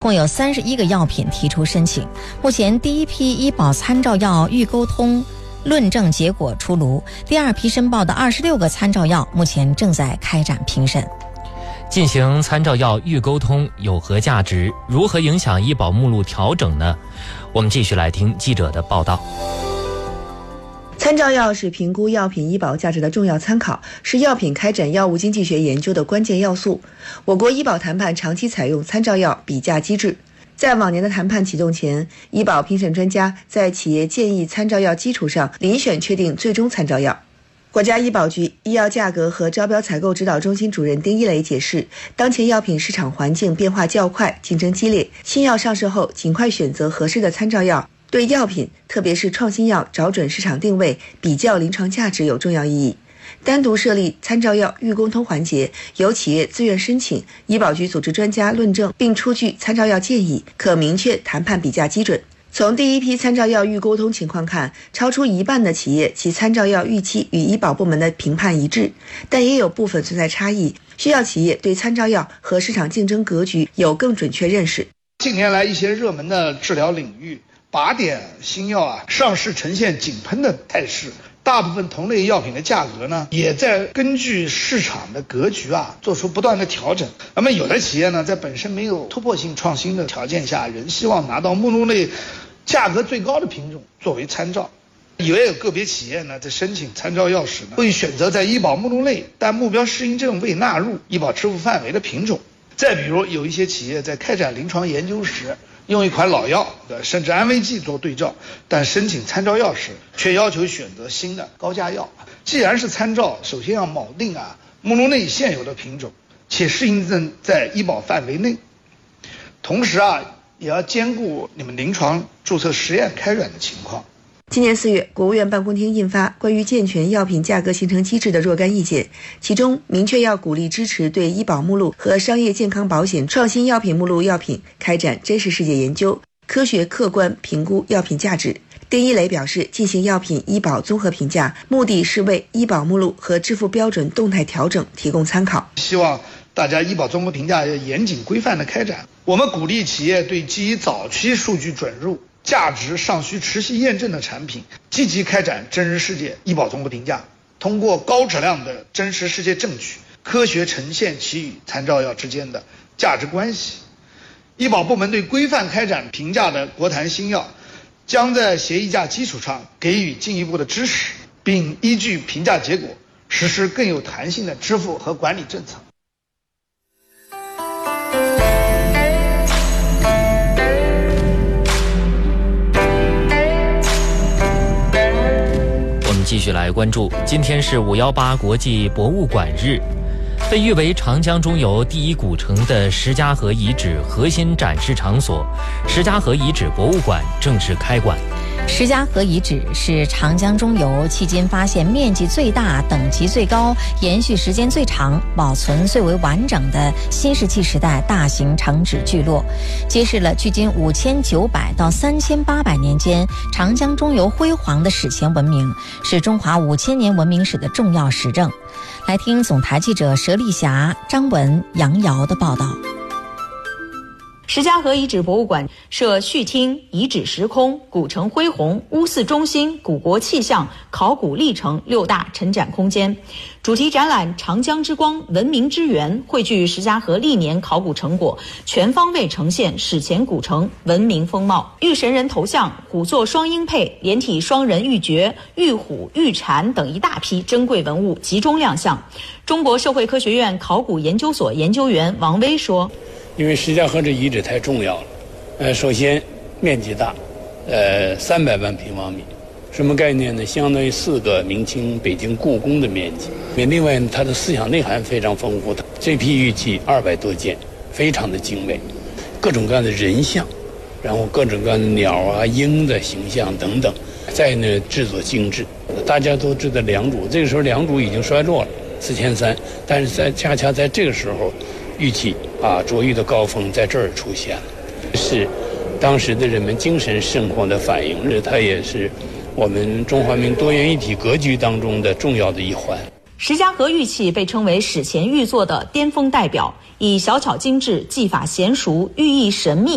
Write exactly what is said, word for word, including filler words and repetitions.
共有三十一个药品提出申请。目前第一批医保参照药预沟通论证结果出炉，第二批申报的二十六个参照药目前正在开展评审。 进行参照药预沟通有何价值？如何影响医保目录调整呢？我们继续来听记者的报道。 参照药是评估药品医保价值的重要参考，是药品开展药物经济学研究的关键要素。我国医保谈判长期采用参照药比价机制。在往年的谈判启动前，医保评审专家在企业建议参照药基础上遴选确定最终参照药。国家医保局医药价格和招标采购指导中心主任丁一雷解释，当前药品市场环境变化较快，竞争激烈，新药上市后尽快选择合适的参照药，对药品特别是创新药找准市场定位、比较临床价值有重要意义。单独设立参照药预沟通环节，由企业自愿申请，医保局组织专家论证并出具参照药建议，可明确谈判比价基准。从第一批参照药预沟通情况看，超出一半的企业其参照药预期与医保部门的评判一致，但也有部分存在差异，需要企业对参照药和市场竞争格局有更准确认识。 近年来一些热门的治疗领域，靶点新药啊上市呈现井喷的态势，大部分同类药品的价格呢，也在根据市场的格局啊，做出不断的调整。那么有的企业呢，在本身没有突破性创新的条件下，仍希望拿到目录内价格最高的品种作为参照。也有个别企业呢，在申请参照药时呢，会选择在医保目录内但目标适应症未纳入医保支付范围的品种。再比如，有一些企业在开展临床研究时，用一款老药甚至安慰剂做对照，但申请参照药时却要求选择新的高价药。既然是参照，首先要铆定啊目录内现有的品种，且适应症在医保范围内，同时啊也要兼顾你们临床注册实验开展的情况。 今年四月，国务院办公厅印发关于健全药品价格形成机制的若干意见，其中明确要鼓励支持对医保目录和商业健康保险创新药品目录药品开展真实世界研究，科学客观评估药品价值。丁一雷表示，进行药品医保综合评价，目的是为医保目录和支付标准动态调整提供参考。 希望大家医保综合评价要严谨规范的开展。我们鼓励企业对基于早期数据准入、价值尚需持续验证的产品，积极开展真实世界医保综合评价，通过高质量的真实世界证据，科学呈现其与参照药之间的价值关系。医保部门对规范开展评价的国谈新药，将在协议价基础上给予进一步的支持，并依据评价结果实施更有弹性的支付和管理政策。 继续来关注，今天是五一八国际博物馆日，被誉为长江中游第一古城的石家河遗址核心展示场所石家河遗址博物馆正式开馆。 石家河遗址是长江中游迄今发现面积最大、等级最高、延续时间最长、保存最为完整的新石器时代大型城址聚落，揭示了距今五千九百到三千八百年间长江中游辉煌的史前文明，是中华五千年文明史的重要实证。来听总台记者佘丽霞、张文、杨瑶的报道。 石家河遗址博物馆设序厅、遗址时空、古城恢宏、乌寺中心、古国气象、考古历程六大陈展空间。主题展览长江之光，文明之源，汇聚石家河历年考古成果，全方位呈现史前古城文明风貌。玉神人头像、虎座双鹰配、连体双人玉珏、玉虎、玉蝉等一大批珍贵文物集中亮相。中国社会科学院考古研究所研究员王威说， 因为石家河这遗址太重要了，呃，首先面积大，呃，三百万平方米，什么概念呢？相当于四个明清北京故宫的面积。另外呢，它的思想内涵非常丰富的，这批玉器二百多件，非常的精美，各种各样的人像，然后各种各样的鸟啊、鹰的形象等等，再呢制作精致。大家都知道良渚，这个时候良渚已经衰落了，四千三，但是在恰恰在这个时候，玉器啊琢玉的高峰在这儿出现了，是当时的人们精神生活的反映，它也是我们中华民族多元一体格局当中的重要的一环。 石家河玉器被称为史前玉作的巅峰代表，以小巧精致、技法娴熟、寓意神秘